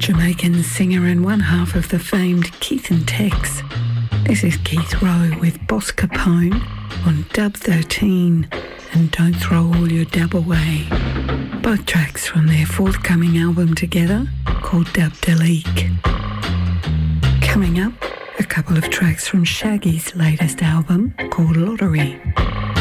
Jamaican singer and one half of the famed Keith and Tex. This is Keith Rowe with Boss Capone on Dub 13 and Don't Throw All Your Dub Away. Both tracks from their forthcoming album together called Dub Deleek. Coming up, a couple of tracks from Shaggy's latest album called Lottery.